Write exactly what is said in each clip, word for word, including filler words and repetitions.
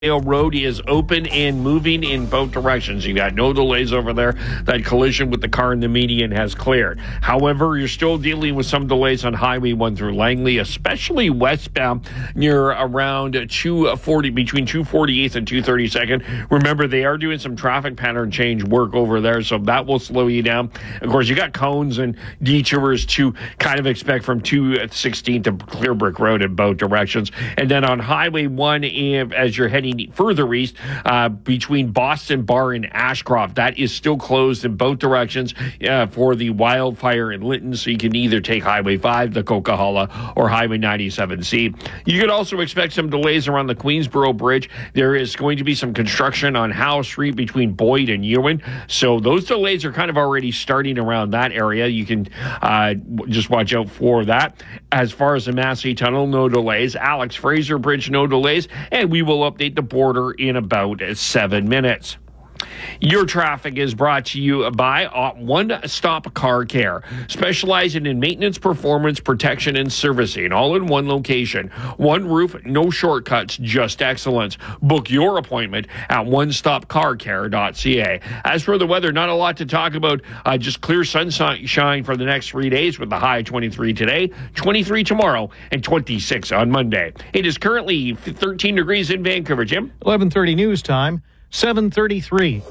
Road is open and moving in both directions. You got no delays over there. That collision with the car in the median has cleared. However, you're still dealing with some delays on Highway one through Langley, especially westbound near around two forty, between two forty-eighth and two thirty-second. Remember, they are doing some traffic pattern change work over there, so that will slow you down. Of course, you got cones and detours to kind of expect from two sixteen to Clearbrick Road in both directions. And then on Highway one, if, as you're heading further east, uh, between Boston Bar and Ashcroft, that is still closed in both directions uh, for the wildfire in Lytton, so you can either take Highway five, the Coquihalla, or Highway ninety-seven C. You could also expect some delays around the Queensboro Bridge. There is going to be some construction on Howe Street between Boyd and Ewan, so those delays are kind of already starting around that area. You can uh, just watch out for that. As far as the Massey Tunnel, no delays. Alex Fraser Bridge, no delays, and we will update the border in about seven minutes. Your traffic is brought to you by One Stop Car Care, specializing in maintenance, performance, protection, and servicing, all in one location. One roof, no shortcuts, just excellence. Book your appointment at one stop car care dot c a. As for the weather, not a lot to talk about. Uh, just clear sunshine for the next three days with the high twenty-three today, twenty-three tomorrow, and twenty-six on Monday. It is currently thirteen degrees in Vancouver. Jim? eleven thirty news time. seven thirty-three.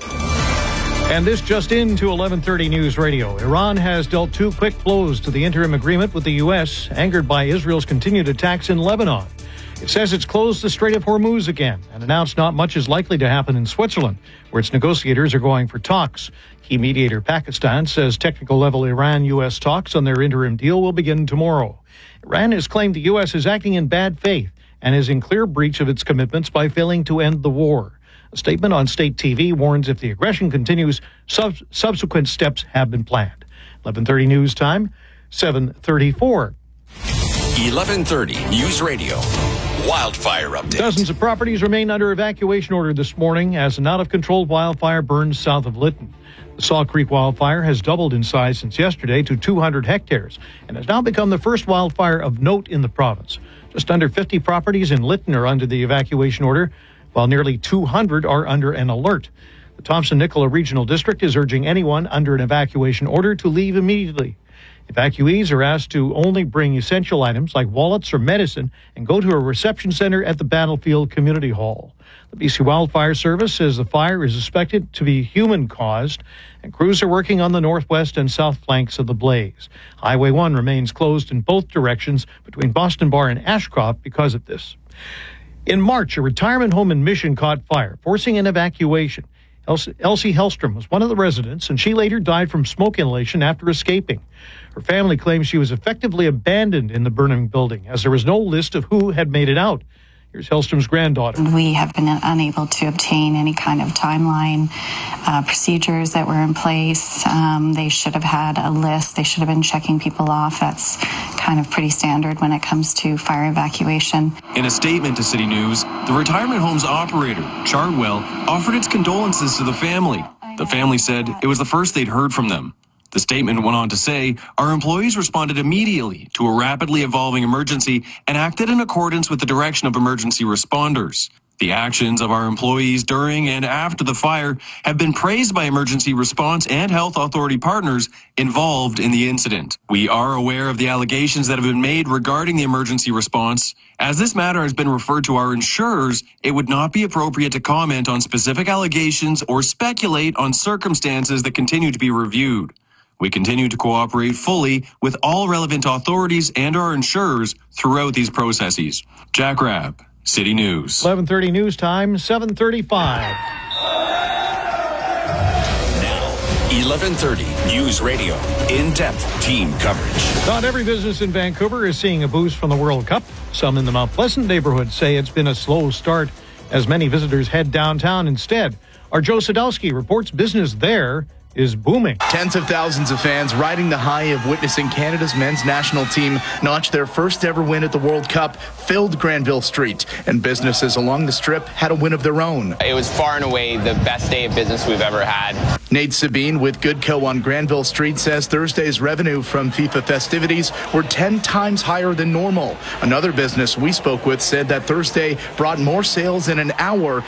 And this just into eleven thirty News Radio. Iran has dealt two quick blows to the interim agreement with the U S, angered by Israel's continued attacks in Lebanon. It says it's closed the Strait of Hormuz again and announced not much is likely to happen in Switzerland, where its negotiators are going for talks. Key mediator Pakistan says technical-level Iran-U S talks on their interim deal will begin tomorrow. Iran has claimed the U S is acting in bad faith and is in clear breach of its commitments by failing to end the war. A statement on state T V warns if the aggression continues, sub- subsequent steps have been planned. eleven thirty news time, seven thirty-four. eleven thirty News Radio. Wildfire update. Dozens of properties remain under evacuation order this morning as an out-of-control wildfire burns south of Lytton. The Saw Creek wildfire has doubled in size since yesterday to two hundred hectares and has now become the first wildfire of note in the province. Just under fifty properties in Lytton are under the evacuation order, while nearly two hundred are under an alert. The Thompson-Nicola Regional District is urging anyone under an evacuation order to leave immediately. Evacuees are asked to only bring essential items like wallets or medicine and go to a reception center at the Battlefield Community Hall. The B C Wildfire Service says the fire is suspected to be human-caused, and crews are working on the northwest and south flanks of the blaze. Highway one remains closed in both directions between Boston Bar and Ashcroft because of this. In March, a retirement home in Mission caught fire, forcing an evacuation. Elsie, Elsie Hellstrom was one of the residents, and she later died from smoke inhalation after escaping. Her family claims she was effectively abandoned in the burning building, as there was no list of who had made it out. Here's Hellstrom's granddaughter. We have been unable to obtain any kind of timeline, uh, procedures that were in place. Um, they should have had a list. They should have been checking people off. That's kind of pretty standard when it comes to fire evacuation. In a statement to City News, the retirement home's operator, Chardwell, offered its condolences to the family. The family said it was the first they'd heard from them. The statement went on to say, our employees responded immediately to a rapidly evolving emergency and acted in accordance with the direction of emergency responders. The actions of our employees during and after the fire have been praised by emergency response and health authority partners involved in the incident. We are aware of the allegations that have been made regarding the emergency response. As this matter has been referred to our insurers, it would not be appropriate to comment on specific allegations or speculate on circumstances that continue to be reviewed. We continue to cooperate fully with all relevant authorities and our insurers throughout these processes. Jack Rabb, City News. eleven thirty news time, seven thirty-five. Now, eleven thirty News Radio. In-depth team coverage. Not every business in Vancouver is seeing a boost from the World Cup. Some in the Mount Pleasant neighborhood say it's been a slow start as many visitors head downtown instead. Our Joe Sadowski reports business there is booming. Tens of thousands of fans riding the high of witnessing Canada's men's national team notch their first ever win at the World Cup filled Granville Street, and businesses along the Strip had a win of their own. It was far and away the best day of business we've ever had. Nate Sabine with Goodco on Granville Street says Thursday's revenue from FIFA festivities were ten times higher than normal. Another business we spoke with said that Thursday brought more sales in an hour